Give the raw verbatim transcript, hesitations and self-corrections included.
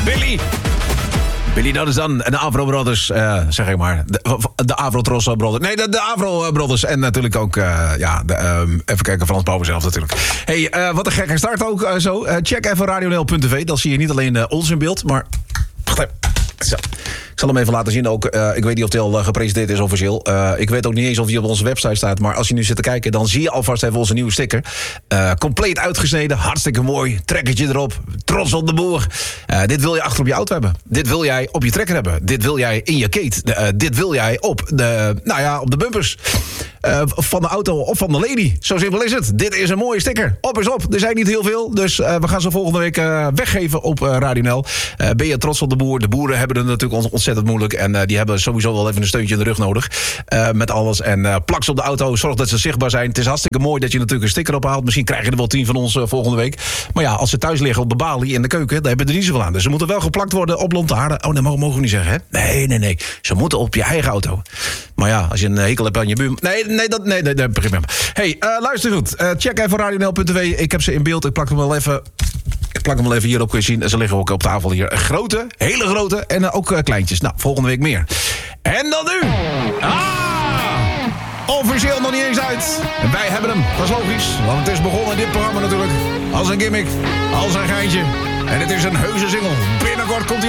Billy. Billy, dat is dan de Avro Brothers, uh, zeg ik maar. De, de Avro Tros Brothers. Nee, de, de Avro Brothers. En natuurlijk ook, uh, ja, de, um, even kijken, Frans Bouwer zelf natuurlijk. Hey, uh, wat een gekke start ook uh, zo. Uh, check even radionl punt t v. Dan zie je niet alleen uh, ons in beeld, maar... Wacht even. Zo. Ik zal hem even laten zien ook. Uh, ik weet niet of hij al uh, gepresenteerd is officieel. Uh, ik weet ook niet eens of hij op onze website staat. Maar als je nu zit te kijken, dan zie je alvast even onze nieuwe sticker. Uh, compleet uitgesneden, hartstikke mooi. Trekkertje erop, trots op de boer. Uh, dit wil je achter op je auto hebben. Dit wil jij op je trekker hebben. Dit wil jij in je keet. Uh, dit wil jij op de, nou ja, op de bumpers. Uh, van de auto of van de lady. Zo simpel is het. Dit is een mooie sticker. Op is op. Er zijn niet heel veel. Dus uh, we gaan ze volgende week uh, weggeven op uh, Radio N L. Uh, ben je trots op de boer? De boeren hebben het natuurlijk ontzettend moeilijk. En uh, die hebben sowieso wel even een steuntje in de rug nodig. Uh, met alles. En uh, plak ze op de auto. Zorg dat ze zichtbaar zijn. Het is hartstikke mooi dat je natuurlijk een sticker ophaalt. Misschien krijg je er wel tien van ons uh, volgende week. Maar ja, als ze thuis liggen op de balie in de keuken, dan hebben we er niet zoveel aan. Dus ze moeten wel geplakt worden op lontaarden. Oh, dat mogen we niet zeggen, hè? Nee, nee, nee. Ze moeten op je eigen auto. Maar ja, als je een hekel hebt aan je buurman... Nee, nee, dat... Nee, nee, nee, begrijp me. Hey, uh, luister goed. Uh, check even radionl punt t v. Ik heb ze in beeld. Ik plak hem wel even... Ik plak hem wel even hierop, kun je zien. Ze liggen ook op tafel hier. Grote, hele grote en uh, ook uh, kleintjes. Nou, volgende week meer. En dan nu. Ah! Officieel nog niet eens uit. En wij hebben hem. Dat is logisch. Want het is begonnen, dit programma natuurlijk. Als een gimmick. Als een geintje. En het is een heuse single. Binnenkort komt hij